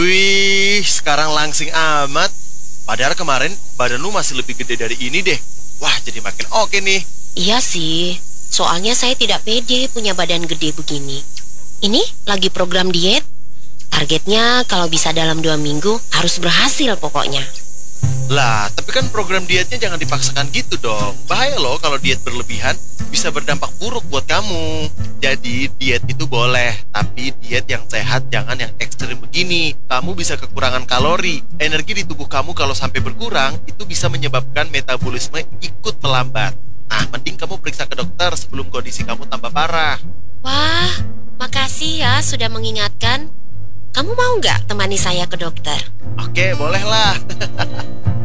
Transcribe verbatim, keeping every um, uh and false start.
Wih, sekarang langsing amat. Padahal kemarin badan lu masih lebih gede dari ini deh. Wah, jadi makin oke nih. Iya sih, soalnya saya tidak pede punya badan gede begini. Ini lagi program diet. Targetnya kalau bisa dalam dua minggu harus berhasil pokoknya. Lah, tapi kan program dietnya jangan dipaksakan gitu dong. Bahaya loh kalau diet berlebihan, bisa berdampak buruk buat kamu. Jadi diet itu boleh, tapi diet yang sehat, jangan yang ekstrim begini. Kamu bisa kekurangan kalori. Energi di tubuh kamu kalau sampai berkurang, itu bisa menyebabkan metabolisme ikut melambat. Nah, mending kamu periksa ke dokter sebelum kondisi kamu tambah parah. Wah, makasih ya sudah mengingatkan. Kamu mau nggak temani saya ke dokter? Oke, bolehlah.